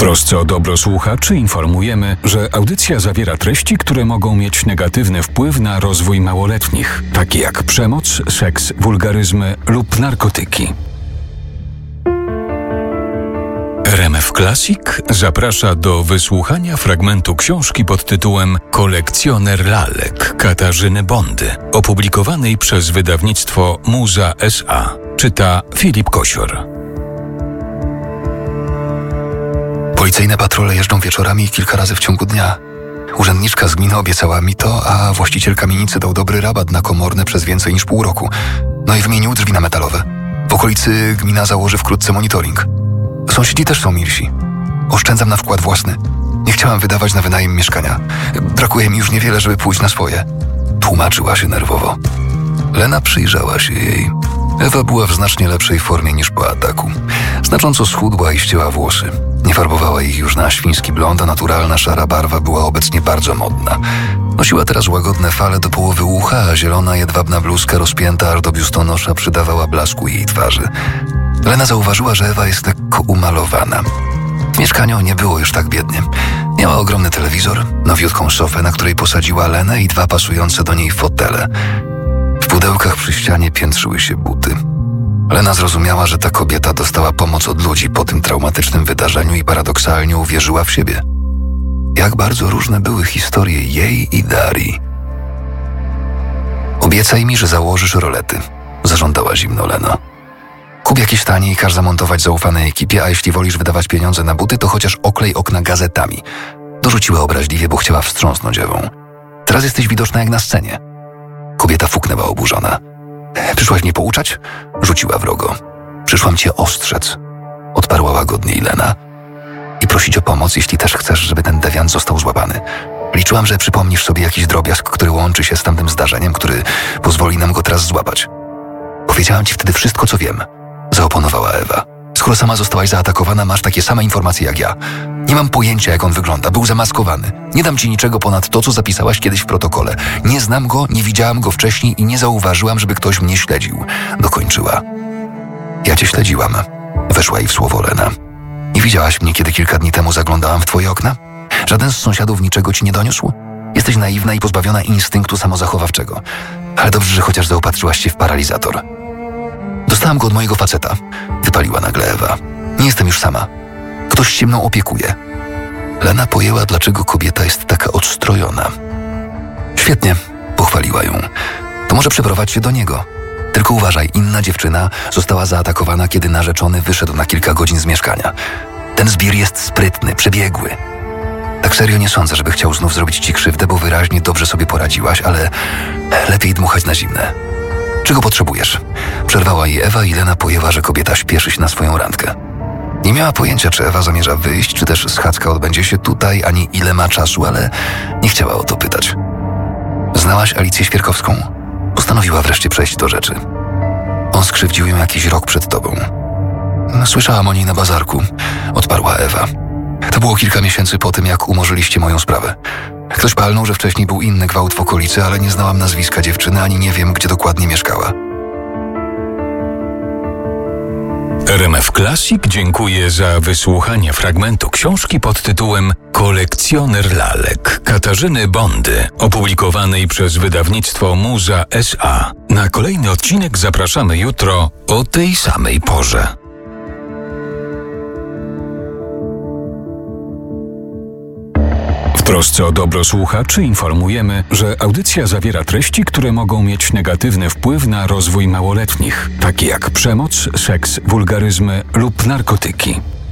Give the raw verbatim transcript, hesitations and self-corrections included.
trosce o dobro słuchaczy informujemy, że audycja zawiera treści, które mogą mieć negatywny wpływ na rozwój małoletnich, takie jak przemoc, seks, wulgaryzmy lub narkotyki. R M F Classic zaprasza do wysłuchania fragmentu książki pod tytułem Kolekcjoner lalek Katarzyny Bondy, opublikowanej przez wydawnictwo Muza S A. Czyta Filip Kosior. Policyjne patrole jeżdżą wieczorami kilka razy w ciągu dnia. Urzędniczka z gminy obiecała mi to, a właściciel kamienicy dał dobry rabat na komorne przez więcej niż pół roku. No i wymienił drzwi na metalowe. W okolicy gmina założy wkrótce monitoring. Sąsiedzi też są milsi. Oszczędzam na wkład własny. Nie chciałam wydawać na wynajem mieszkania. Brakuje mi już niewiele, żeby pójść na swoje. Tłumaczyła się nerwowo. Lena przyjrzała się jej. Ewa była w znacznie lepszej formie niż po ataku. Znacząco schudła i ścięła włosy. Nie farbowała ich już na świński blond, a naturalna szara barwa była obecnie bardzo modna. Nosiła teraz łagodne fale do połowy ucha, a zielona, jedwabna bluzka rozpięta aż do biustonosza przydawała blasku jej twarzy. Lena zauważyła, że Ewa jest lekko umalowana. W mieszkaniu nie było już tak biednie. Miała ogromny telewizor, nowiutką sofę, na której posadziła Lenę i dwa pasujące do niej fotele. W pudełkach przy ścianie piętrzyły się buty. Lena zrozumiała, że ta kobieta dostała pomoc od ludzi po tym traumatycznym wydarzeniu i paradoksalnie uwierzyła w siebie. Jak bardzo różne były historie jej i Darii. Obiecaj mi, że założysz rolety, zażądała zimno Lena. Kup jakieś tanie i każ zamontować zaufanej ekipie, a jeśli wolisz wydawać pieniądze na buty, to chociaż oklej okna gazetami. Dorzuciła obraźliwie, bo chciała wstrząsnąć Ewą. Teraz jesteś widoczna jak na scenie. Kobieta fuknęła oburzona. Przyszłaś mnie pouczać? Rzuciła wrogo. Przyszłam cię ostrzec. Odparła łagodnie Lena. I prosić o pomoc, jeśli też chcesz, żeby ten dewiant został złapany. Liczyłam, że przypomnisz sobie jakiś drobiazg, który łączy się z tamtym zdarzeniem, który pozwoli nam go teraz złapać. Powiedziałam ci wtedy wszystko, co wiem. Zaoponowała Ewa. Skoro sama zostałaś zaatakowana, masz takie same informacje jak ja. Nie mam pojęcia, jak on wygląda. Był zamaskowany. Nie dam ci niczego ponad to, co zapisałaś kiedyś w protokole. Nie znam go, nie widziałam go wcześniej i nie zauważyłam, żeby ktoś mnie śledził. Dokończyła. Ja cię śledziłam. Weszła jej w słowo Lena. Nie widziałaś mnie, kiedy kilka dni temu zaglądałam w twoje okna? Żaden z sąsiadów niczego ci nie doniósł? Jesteś naiwna i pozbawiona instynktu samozachowawczego. Ale dobrze, że chociaż zaopatrzyłaś się w paralizator. Dostałam go od mojego faceta. Wypaliła nagle Ewa. Nie jestem już sama. Ktoś się mną opiekuje. Lena pojęła, dlaczego kobieta jest taka odstrojona. Świetnie, pochwaliła ją. To może przeprowadź się do niego. Tylko uważaj, inna dziewczyna została zaatakowana, kiedy narzeczony wyszedł na kilka godzin z mieszkania. Ten zbir jest sprytny, przebiegły. Tak serio nie sądzę, żeby chciał znów zrobić ci krzywdę, bo wyraźnie dobrze sobie poradziłaś, ale lepiej dmuchać na zimne. Czego potrzebujesz? Przerwała jej Ewa i Lena pojęła, że kobieta śpieszy się na swoją randkę. Nie miała pojęcia, czy Ewa zamierza wyjść, czy też schadzka odbędzie się tutaj, ani ile ma czasu, ale nie chciała o to pytać. Znałaś Alicję Świerkowską? Postanowiła wreszcie przejść do rzeczy. On skrzywdził ją jakiś rok przed tobą. Słyszałam o niej na bazarku, odparła Ewa. To było kilka miesięcy po tym, jak umorzyliście moją sprawę. Ktoś palnął, że wcześniej był inny gwałt w okolicy, ale nie znałam nazwiska dziewczyny, ani nie wiem, gdzie dokładnie mieszkała. R M F Classic dziękuję za wysłuchanie fragmentu książki pod tytułem Kolekcjoner lalek Katarzyny Bondy, opublikowanej przez wydawnictwo Muza S A. Na kolejny odcinek zapraszamy jutro o tej samej porze. W trosce o dobro słuchaczy informujemy, że audycja zawiera treści, które mogą mieć negatywny wpływ na rozwój małoletnich, takie jak przemoc, seks, wulgaryzmy lub narkotyki.